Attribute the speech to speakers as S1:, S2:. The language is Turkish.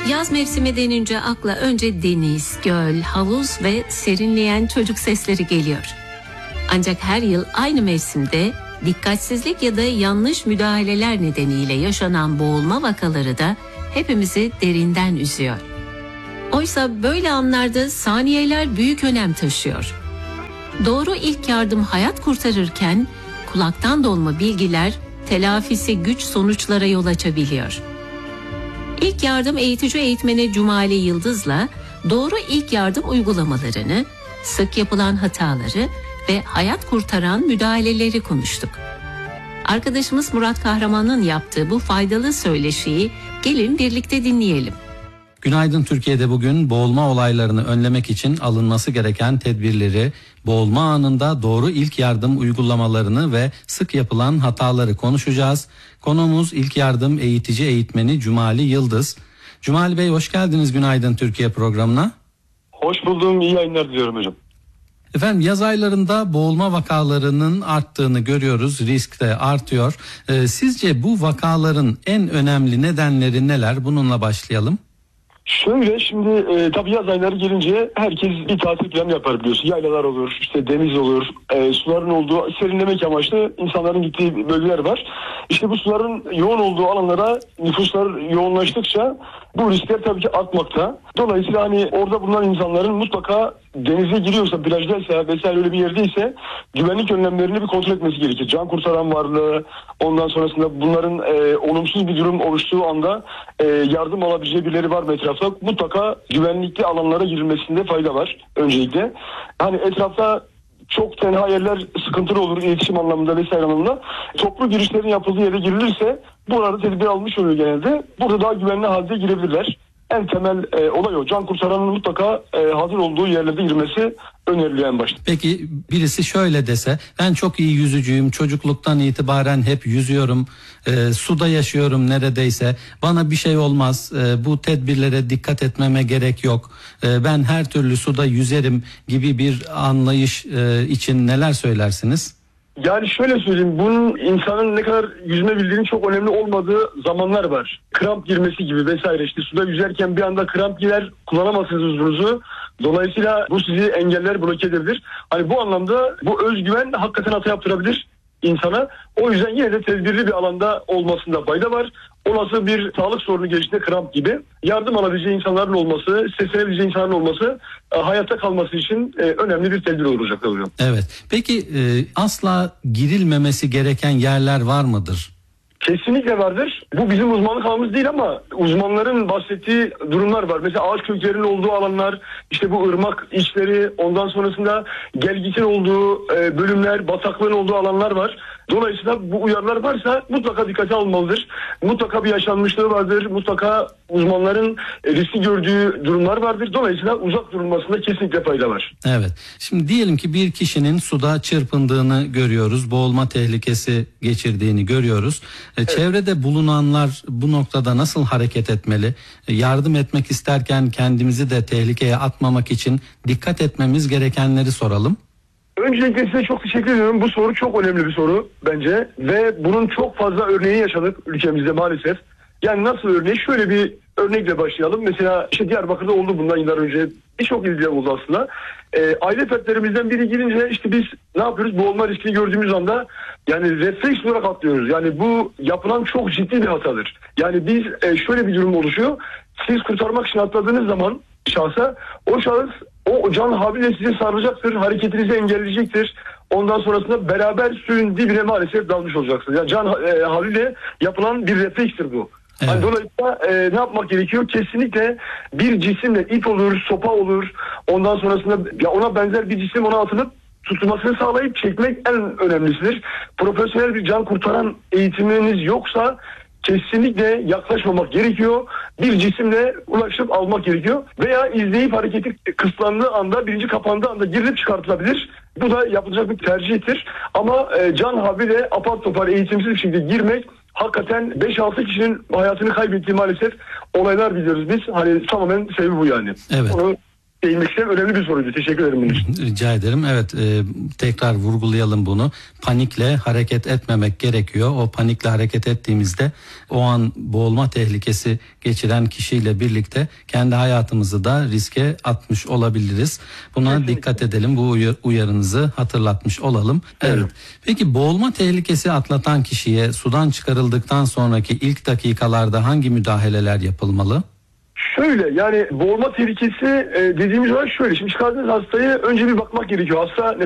S1: Yaz mevsimi denince akla önce deniz, göl, havuz ve serinleyen çocuk sesleri geliyor. Ancak her yıl aynı mevsimde dikkatsizlik ya da yanlış müdahaleler nedeniyle yaşanan boğulma vakaları da hepimizi derinden üzüyor. Oysa böyle anlarda saniyeler büyük önem taşıyor. Doğru ilk yardım hayat kurtarırken kulaktan dolma bilgiler telafisi güç sonuçlara yol açabiliyor. İlk yardım eğitici eğitmeni Cumali Yıldız'la doğru ilk yardım uygulamalarını, sık yapılan hataları ve hayat kurtaran müdahaleleri konuştuk. Arkadaşımız Murat Kahraman'ın yaptığı bu faydalı söyleşiyi gelin birlikte dinleyelim.
S2: Günaydın Türkiye'de bugün boğulma olaylarını önlemek için alınması gereken tedbirleri, boğulma anında doğru ilk yardım uygulamalarını ve sık yapılan hataları konuşacağız. Konuğumuz ilk yardım eğitici eğitmeni Cumali Yıldız. Cumali Bey hoş geldiniz Günaydın Türkiye programına.
S3: Hoş buldum, iyi yayınlar diliyorum hocam.
S2: Efendim yaz aylarında boğulma vakalarının arttığını görüyoruz, risk de artıyor. Sizce bu vakaların en önemli nedenleri neler? Bununla başlayalım.
S3: Şöyle şimdi tabii yaz ayları gelince herkes bir tatil planı yapar biliyorsun. Yaylalar olur, işte deniz olur, suların olduğu serinlemek amaçlı insanların gittiği bölgeler var. İşte bu suların yoğun olduğu alanlara nüfuslar yoğunlaştıkça bu riskler tabii ki artmakta. Dolayısıyla hani orada bulunan insanların mutlaka denize giriyorsa, plajdaysa vesaire öyle bir yerdeyse güvenlik önlemlerini bir kontrol etmesi gerekir. Can kurtaran varlığı, ondan sonrasında bunların olumsuz bir durum oluştuğu anda yardım alabileceği birileri var mı etrafta? Mutlaka güvenlikli alanlara girilmesinde fayda var öncelikle. Hani etrafta çok tenha yerler sıkıntılı olur iletişim anlamında vesaire anlamında. Toplu girişlerin yapıldığı yere girilirse burada tedbir almış oluyor genelde. Burada daha güvenli halde girebilirler. En temel olay o. Can kurtaranın mutlaka hazır olduğu yerlerde girmesi öneriliyor en başta.
S2: Peki birisi şöyle dese, ben çok iyi yüzücüyüm, çocukluktan itibaren hep yüzüyorum, suda yaşıyorum neredeyse, bana bir şey olmaz, bu tedbirlere dikkat etmeme gerek yok, ben her türlü suda yüzerim gibi bir anlayış için neler söylersiniz?
S3: Yani şöyle söyleyeyim, bunun insanın ne kadar yüzme bildiğinin çok önemli olmadığı zamanlar var. Kramp girmesi gibi vesaire, işte suda yüzerken bir anda kramp girer, kullanamazsınız uzvunuzu. Dolayısıyla bu sizi engeller, bloke edebilir. Hani bu anlamda bu özgüven hakikaten hata yaptırabilir insana. O yüzden yine de tedbirli bir alanda olmasında fayda var. Olası bir sağlık sorunu gelişinde kramp gibi yardım alabileceği insanların olması, seslenebileceği insanların olması hayatta kalması için önemli bir tedbir olacak hocam.
S2: Evet. Peki asla girilmemesi gereken yerler var mıdır?
S3: Kesinlikle vardır. Bu bizim uzmanlık alanımız değil ama uzmanların bahsettiği durumlar var. Mesela ağaç köklerinin olduğu alanlar, işte bu ırmak içleri, ondan sonrasında gelgitin olduğu bölümler, bataklığın olduğu alanlar var. Dolayısıyla bu uyarılar varsa mutlaka dikkate alınmalıdır. Mutlaka bir yaşanmışlığı vardır. Mutlaka uzmanların riski gördüğü durumlar vardır. Dolayısıyla uzak durulmasında kesinlikle fayda var.
S2: Evet. Şimdi diyelim ki bir kişinin suda çırpındığını görüyoruz. Boğulma tehlikesi geçirdiğini görüyoruz. Evet. Çevrede bulunanlar bu noktada nasıl hareket etmeli? Yardım etmek isterken kendimizi de tehlikeye atmamak için dikkat etmemiz gerekenleri soralım.
S3: Öncelikle size çok teşekkür ediyorum. Bu soru çok önemli bir soru bence ve bunun çok fazla örneği yaşadık ülkemizde maalesef. Yani nasıl örneği? Şöyle bir örnekle başlayalım. Mesela işte Diyarbakır'da oldu bundan yıllar önce. Birçok ilde oldu aslında. Aile fertlerimizden biri girince işte biz ne yapıyoruz? Boğulma riskini gördüğümüz anda yani refleks olarak atlıyoruz. Yani bu yapılan çok ciddi bir hatadır. Yani biz şöyle bir durum oluşuyor. Siz kurtarmak için atladığınız zaman şahsa, o şahıs o can havliyle sizi sarılacaktır, hareketinizi engelleyecektir. Ondan sonrasında beraber suyun dibine maalesef dalmış olacaksınız. Yani can havliyle yapılan bir reflekstir bu. Evet. Yani dolayısıyla ne yapmak gerekiyor? Kesinlikle bir cisimle ip olur, sopa olur. Ondan sonrasında ya ona benzer bir cisim ona atılıp tutulmasını sağlayıp çekmek en önemlisidir. Profesyonel bir can kurtaran eğitiminiz yoksa kesinlikle yaklaşmamak gerekiyor. Bir cisimle ulaşıp almak gerekiyor. Veya izleyip hareketi kısıtlandığı anda, bilinci kapandığı anda girilip çıkartılabilir. Bu da yapılacak bir tercihtir. Ama can havliyle apar topar eğitimsiz bir şekilde girmek hakikaten 5-6 kişinin hayatını kaybettiği maalesef olaylar biliyoruz biz. Hani tamamen sebebi bu yani.
S2: Evet.
S3: değinmek isteyen önemli bir soruydu. Teşekkür ederim bunun için.
S2: Rica ederim. Evet, tekrar vurgulayalım bunu. Panikle hareket etmemek gerekiyor. O panikle hareket ettiğimizde o an boğulma tehlikesi geçiren kişiyle birlikte kendi hayatımızı da riske atmış olabiliriz. Buna
S3: Kesinlikle.
S2: dikkat edelim. Bu uyarınızı hatırlatmış olalım. Evet. Peki boğulma tehlikesi atlatan kişiye sudan çıkarıldıktan sonraki ilk dakikalarda hangi müdahaleler yapılmalı?
S3: Şöyle, yani boğulma tehlikesi dediğimiz olay şöyle. Şimdi çıkardığınız hastayı önce bir bakmak gerekiyor. Hasta